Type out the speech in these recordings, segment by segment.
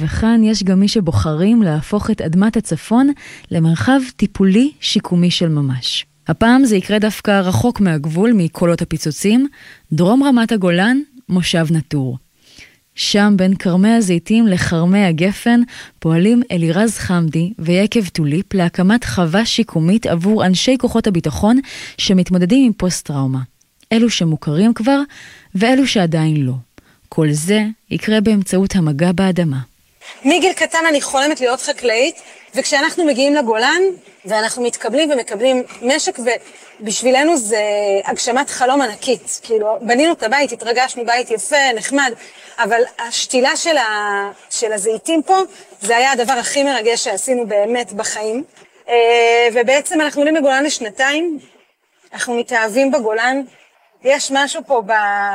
וכאן יש גם מי שבוחרים להפוך את אדמת הצפון למרחב טיפולי שיקומי של ממש. הפעם זה יקרה דווקא רחוק מהגבול מקולות הפיצוצים, דרום רמת הגולן, מושב נטור. שם בין קרמי הזיתים לחרמי הגפן פועלים אלירז חמדי ויקב טוליפ להקמת חווה שיקומית עבור אנשי כוחות הביטחון שמתמודדים עם פוסט-טראומה. אלו שמוכרים כבר ואלו שעדיין לא. כל זה יקרה באמצעות המגע באדמה. מגיל קטן אני חולמת להיות חקלאית, וכשאנחנו מגיעים לגולן ואנחנו מתקבלים ומקבלים משק, ובשבילנו זה הגשמת חלום ענקית. כאילו, בנינו את הבית, התרגשנו, בית יפה, נחמד, אבל השתילה של הזיתים פה, זה היה הדבר הכי מרגש שעשינו באמת בחיים. ובעצם אנחנו עולים בגולן לשנתיים, אנחנו מתאהבים בגולן, יש משהו פה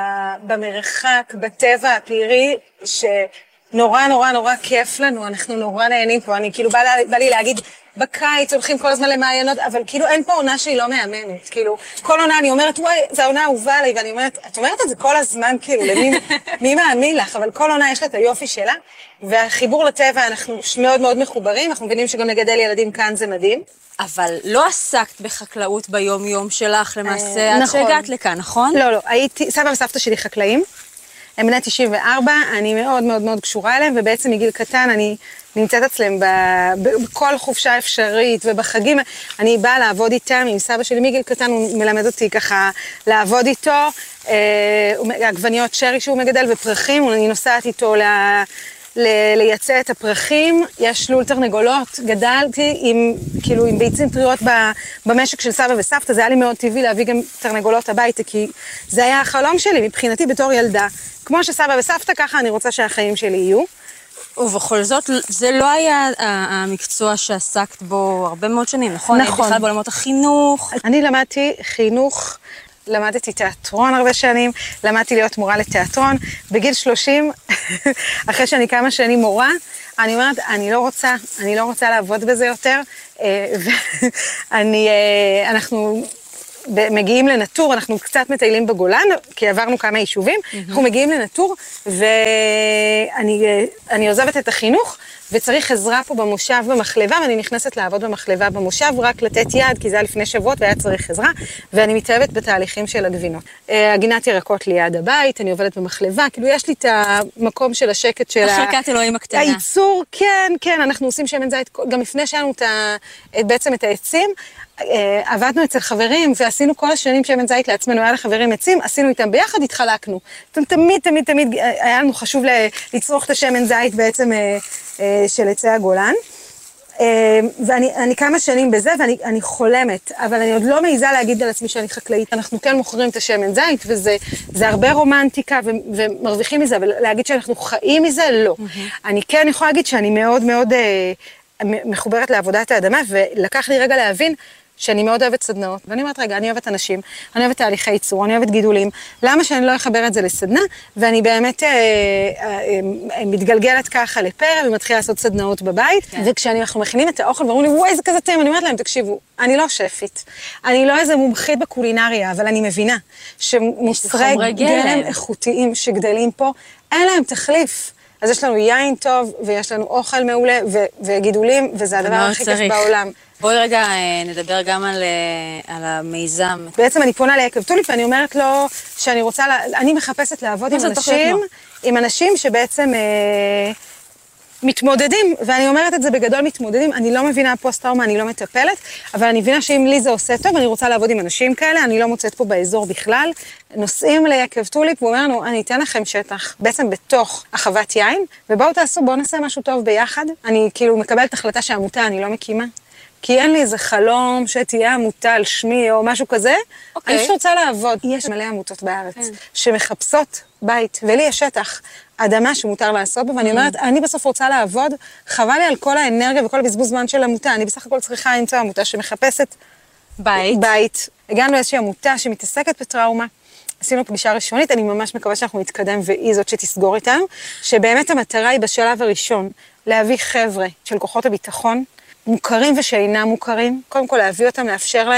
במרחק, בטבע הפעירי, שנורא נורא נורא כיף לנו, אנחנו נורא נהנים פה, אני כאילו בא לי להגיד, בקיץ הולכים כל הזמן למעיינות, אבל כאילו אין פה עונה שהיא לא מאמנת, כאילו כל עונה אני אומרת, וואי, זו העונה אהובה עליי, ואני אומרת, את אומרת את זה כל הזמן, כאילו, מי מאמין לך, אבל כל עונה יש לה את היופי שלה, והחיבור לטבע אנחנו מאוד מאוד מחוברים, אנחנו מבינים שגם לגדל ילדים כאן זה מדהים. אבל לא עסקת בחקלאות ביום-יום שלך למעשה, עד שהגעת לכאן, נכון? לא, סבא וסבתא שלי חקלאים, הם בני 94, אני מאוד מאוד מאוד קשורה אליהם, ובעצם מגיל קטן אני נמצאת אצלם בכל חופשה אפשרית, ובחגים אני באה לעבוד איתם, עם סבא שלי מגיל קטן, הוא מלמד אותי ככה לעבוד איתו, עגבניות שרי שהוא מגדל ופרחים, אני נוסעת איתו לייצא את הפרחים, יש לול תרנגולות, גדלתי עם ביצים טריות במשק של סבא וסבתא, זה היה לי מאוד טבעי להביא גם תרנגולות הביתה, כי זה היה החלום שלי מבחינתי בתור ילדה. כמו שסבא וסבתא, ככה אני רוצה שהחיים שלי יהיו. ובכל זאת, זה לא היה המקצוע שעסקת בו הרבה מאוד שנים, נכון? נכון. בכלל בעולמות החינוך. אני למדתי חינוך, למדתי תיאטרון הרבה שנים, למדתי להיות מורה לתיאטרון. בגיל 30, אחרי שאני כמה שנים מורה, אני אומרת, אני לא רוצה לעבוד בזה יותר. אנחנו מגיעים לנטור, אנחנו קצת מטיילים בגולן, כי עברנו כמה יישובים, אנחנו מגיעים לנטור, ואני עוזבת את החינוך, וצריך עזרה פה במושב במחלבה, ואני נכנסת לעבוד במחלבה במושב, רק לתת יד, כי זה היה לפני שבועות והיה צריך עזרה, ואני מתאהבת בתהליכים של הגבינות. הגינת ירקות ליד הבית, אני עובדת במחלבה, כאילו יש לי את המקום של השקט של החלקת אלוהים הקטנה. הייצור, כן, אנחנו עושים שמן זית, גם לפני שהיינו בעצם את העצים, עבדנו אצל חברים, ועשינו כל השנים שמן זית לעצמנו, היה לחברים עצים, עשינו איתם ביחד, התחלקנו. תמיד היה לנו חשוב לצרוך את השמן זית בעצם של עצי הגולן. ואני כמה שנים בזה, ואני חולמת, אבל אני עוד לא מעיזה להגיד על עצמי שאני חקלאית. אנחנו כן מוכרים את השמן זית, וזה הרבה רומנטיקה, ומרוויחים מזה, אבל להגיד שאנחנו חיים מזה, לא. אני כן יכולה להגיד שאני מאוד מאוד מחוברת לעבודת האדמה, ולקח לי רגע להבין שאני מאוד אוהבת סדנאות, ואני אומרת, רגע, אני אוהבת אנשים, אני אוהבת תהליכי ייצור, אני אוהבת גידולים, למה שאני לא אחבר את זה לסדנה? ואני באמת מתגלגלת ככה לפרא, ומתחילה לעשות סדנאות בבית, וכשאנחנו מכינים את האוכל, ואומרים לי, וואי, זה כזה טעים, אני אומרת להם, תקשיבו, אני לא שפית, אני לא איזה מומחית בקולינריה, אבל אני מבינה שמוצרי גלם איכותיים שגדלים פה, אין להם תחליף. אז יש לנו יין טוב, ויש לנו אוכל מעולה, וגידולים, וזה הדבר הכי כיף בעולם. בואי רגע נדבר גם על המיזם. בעצם אני פונה ליקב טוליפ, ואני אומרת לו שאני רוצה, אני מחפשת לעבוד עם אנשים שבעצם מתמודדים, ואני אומרת את זה בגדול מתמודדים, אני לא מבינה פוסט-טראומה, אני לא מטפלת, אבל אני מבינה שאם לי זה עושה טוב, אני רוצה לעבוד עם אנשים כאלה, אני לא מוצאת פה באזור בכלל, נוסעים ליקב טוליפ, והוא אומר לנו, אני אתן לכם שטח, בעצם בתוך החוות יין, בואו נעשה משהו טוב ביחד, אני כאילו מקבלת החלטה שהעמותה אני לא מקימה, כי אין לי איזה חלום שתהיה עמותה על שמי או משהו כזה, אני פשוט רוצה לעבוד. יש מלא עמותות בארץ שמחפשות בית, ולי יש שטח, אדמה שמותר לעשות בה, ואני אומרת, אני בסוף רוצה לעבוד, חבל לי על כל האנרגיה וכל הבזבוז זמן של עמותה, אני בסך הכל צריכה למצוא עמותה שמחפשת בית. הגענו לאיזושהי עמותה שמתעסקת בטראומה, עשינו פגישה ראשונית, אני ממש מקווה שאנחנו נתקדם, והיא זאת שתסגור איתנו, שבאמת המטרה היא בשלב הראשון, להביא חבר'ה של כוחות הביטחון, מוכרים ושאינם מוכרים, קודם כל להביא אותם, לאפשר להם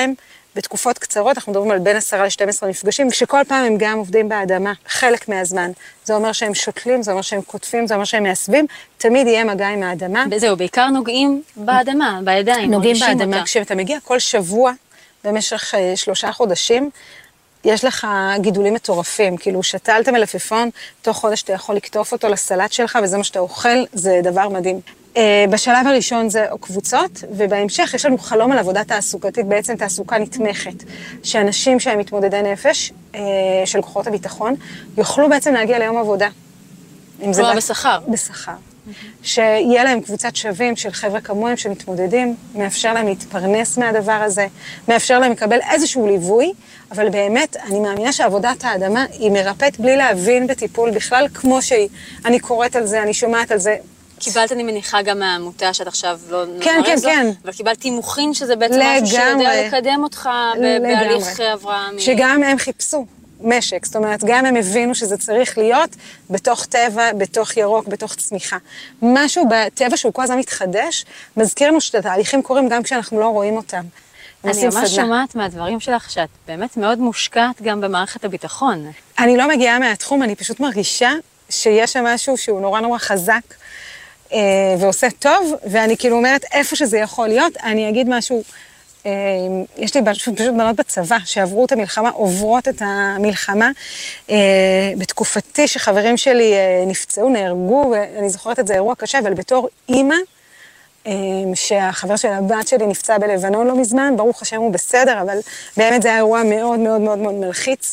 בתקופות קצרות, אנחנו מדברים על בין 10 ל-12 מפגשים, כשכל פעם הם גם עובדים באדמה, חלק מהזמן. זה אומר שהם שותלים, זה אומר שהם כותבים, זה אומר שהם מעשבים, תמיד יהיה מגע עם האדמה. זהו, בעיקר נוגעים באדמה, בידיים. נוגעים באדמה, כשאתה מגיע כל שבוע, במשך 3 חודשים, יש לך גידולים מטורפים, כאילו שתלת מלפפון, תוך חודש אתה יכול לקטוף אותו לסלט שלך, וזה מה שאתה אוכל, זה דבר מדהים. בשלב הראשון זה קבוצות, ובהמשך יש לנו חלום על עבודה תעסוקתית, בעצם תעסוקה נתמכת, שאנשים שהם מתמודדי נפש, של כוחות הביטחון, יוכלו בעצם להגיע ליום עבודה. כלומר בשכר. בשכר. שיהיה להם קבוצת שווים של חבר'ה כמוהם שמתמודדים, מאפשר להם להתפרנס מהדבר הזה, מאפשר להם לקבל איזשהו ליווי, אבל באמת אני מאמינה שעבודת האדמה היא מרפאת בלי להבין בטיפול בכלל כמו שהיא. אני קוראת על זה, אני שומעת על זה. קיבלת, אני מניחה, גם מהעמותה שאת עכשיו לא כן, כן, כן. אבל קיבלת תימוכין שזה בעצם משהו שיודע לקדם אותך בהליך אברהם. שגם הם חיפשו משק, זאת אומרת, גם הם הבינו שזה צריך להיות בתוך טבע, בתוך ירוק, בתוך צמיחה. משהו בטבע שהוא כל הזמן מתחדש, מזכיר לנו שהתהליכים קורים גם כשאנחנו לא רואים אותם. אני ממש שומעת מהדברים שלך שאת באמת מאוד מושקעת גם במערכת הביטחון. אני לא מגיעה מהתחום, אני פשוט מרגישה שיש שם משהו שהוא נורא נורא חזק, ועושה טוב, ואני כאילו אומרת, איפה שזה יכול להיות, אני אגיד משהו, יש לי פשוט בנות בצבא, שעברו את המלחמה, עוברות את המלחמה, בתקופתי שחברים שלי נפצעו, נהרגו, ואני זוכרת את זה אירוע קשה, אבל בתור אימא, שהחבר של הבת שלי נפצע בלבנון לא מזמן, ברוך השם הוא בסדר, אבל באמת זה היה אירוע מאוד מאוד מאוד מאוד מלחיץ,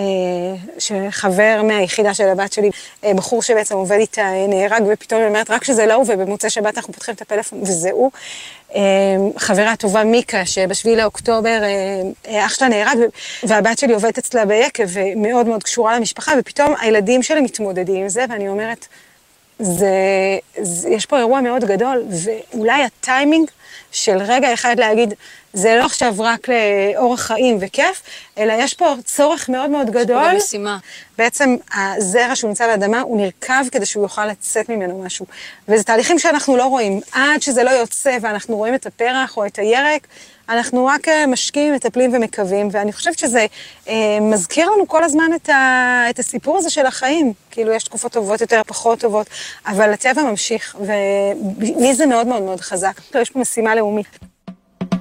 שחבר מהיחידה של הבת שלי, בחור שבעצם עובד איתה, נהרג, ופתאום היא אומרת, רק שזה לא הוא, ובמוצאי שבת אנחנו פותחים את הפלאפון, וזהו. חברה טובה מיקה, שבשביל לאוקטובר אח שלה נהרג, והבת שלי עובדת אצלה ביקב, ומאוד מאוד קשורה למשפחה, ופתאום הילדים שלי מתמודדים עם זה, ואני אומרת, יש פה אירוע מאוד גדול, ואולי הטיימינג של רגע אחד להגיד, זה לא עכשיו רק לאורח חיים וכיף, אלא יש פה צורך מאוד מאוד גדול. יש פה במשימה. בעצם הזרע שהוא נמצא באדמה, הוא נרכב כדי שהוא יוכל לצאת ממנו משהו. וזה תהליכים שאנחנו לא רואים. עד שזה לא יוצא ואנחנו רואים את הפרח או את הירק, אנחנו רק משקיעים, מטפלים ומקווים, ואני חושבת שזה מזכיר לנו כל הזמן את הסיפור הזה של החיים. כאילו יש תקופות טובות יותר, פחות טובות, אבל הטבע ממשיך, ולי זה מאוד מאוד מאוד חזק. יש פה משימה לאומית.